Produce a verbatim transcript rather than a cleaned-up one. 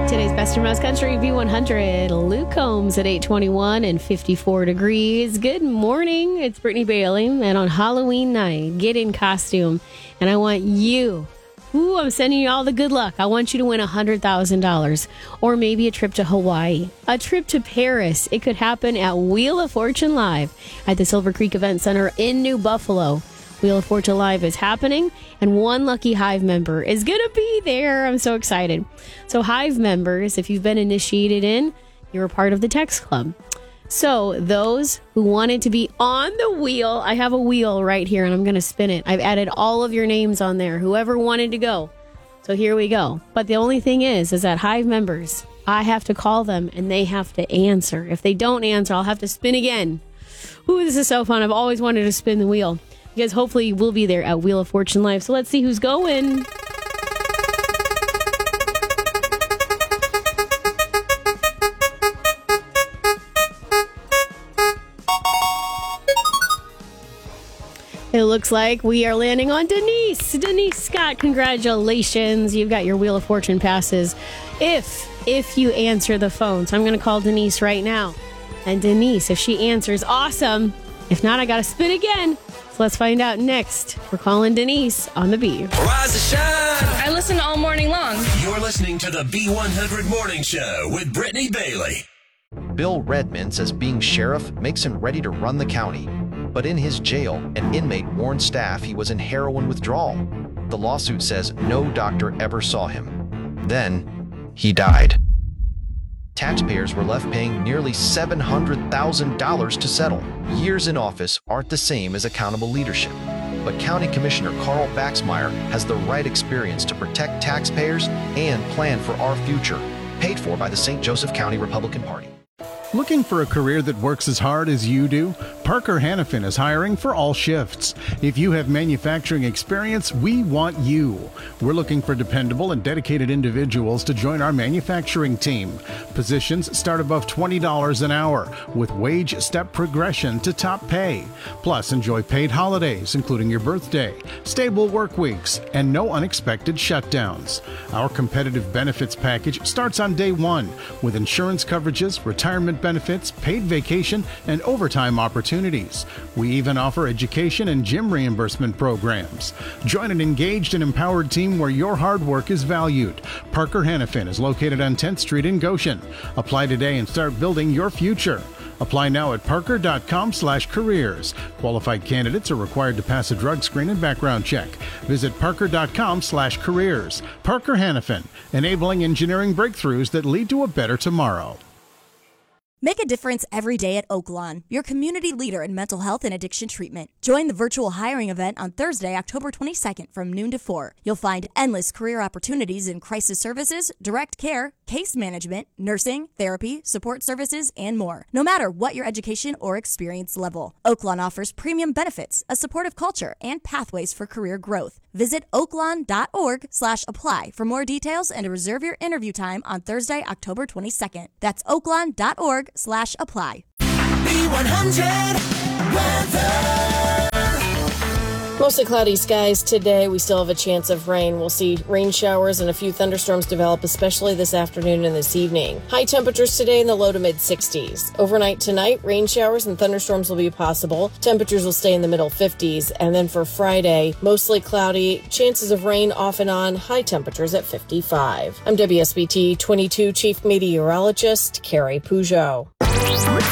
Today's Best and Most Country B one hundred. Luke Combs at eight twenty-one and fifty-four degrees. Good morning. It's Brittany Bailey. And on Halloween night, get in costume. And I want you, ooh, I'm sending you all the good luck. I want you to win one hundred thousand dollars. Or maybe a trip to Hawaii. A trip to Paris. It could happen at Wheel of Fortune Live at the Silver Creek Event Center in New Buffalo. Wheel of Fortune Live is happening, and one lucky Hive member is going to be there. I'm so excited. So Hive members, if you've been initiated in, you're a part of the text club. So those who wanted to be on the wheel, I have a wheel right here, and I'm going to spin it. I've added all of your names on there, whoever wanted to go. So here we go. But the only thing is, is that Hive members, I have to call them, and they have to answer. If they don't answer, I'll have to spin again. Ooh, this is so fun. I've always wanted to spin the wheel. Because hopefully we'll be there at Wheel of Fortune Live. So let's see who's going. It looks like we are landing on Denise. Denise Scott, congratulations. You've got your Wheel of Fortune passes. If, if you answer the phone. So I'm going to call Denise right now. And Denise, if she answers, awesome. If not, I got to spin again. Let's find out next. We're calling Denise on the B. Rise and shine. I listen all morning long. You're listening to the B one hundred Morning Show with Brittany Bailey. Bill Redmond says being sheriff makes him ready to run the county. But in his jail, an inmate warned staff he was in heroin withdrawal. The lawsuit says no doctor ever saw him. Then, he died. Taxpayers were left paying nearly seven hundred thousand dollars to settle. Years in office aren't the same as accountable leadership. But County Commissioner Carl Baxmeyer has the right experience to protect taxpayers and plan for our future. Paid for by the Saint Joseph County Republican Party. Looking for a career that works as hard as you do? Parker Hannafin is hiring for all shifts. If you have manufacturing experience, we want you. We're looking for dependable and dedicated individuals to join our manufacturing team. Positions start above twenty dollars an hour with wage step progression to top pay. Plus, enjoy paid holidays, including your birthday, stable work weeks, and no unexpected shutdowns. Our competitive benefits package starts on day one with insurance coverages, retirement benefits, paid vacation, and overtime opportunities. We even offer education and gym reimbursement programs. Join an engaged and empowered team where your hard work is valued. Parker Hannafin is located on tenth Street in Goshen. Apply today and start building your future. Apply now at parker.com slash careers. Qualified candidates are required to pass a drug screen and background check. Visit parker.com slash careers. Parker Hannafin, enabling engineering breakthroughs that lead to a better tomorrow. Make a difference every day at Oaklawn, your community leader in mental health and addiction treatment. Join the virtual hiring event on Thursday, October twenty-second from noon to four. You'll find endless career opportunities in crisis services, direct care, case management, nursing, therapy, support services, and more. No matter what your education or experience level, Oaklawn offers premium benefits, a supportive culture, and pathways for career growth. Visit oaklawn.org slash apply for more details and to reserve your interview time on Thursday, October twenty-second. That's oaklawn.org slash apply. B one hundred weather. Mostly cloudy skies today. We still have a chance of rain. We'll see rain showers and a few thunderstorms develop, especially this afternoon and this evening. High temperatures today in the low to mid sixties. Overnight tonight, rain showers and thunderstorms will be possible. Temperatures will stay in the middle fifties. And then for Friday, mostly cloudy, chances of rain off and on, high temperatures at fifty-five. I'm W S B T twenty-two Chief Meteorologist Carrie Peugeot.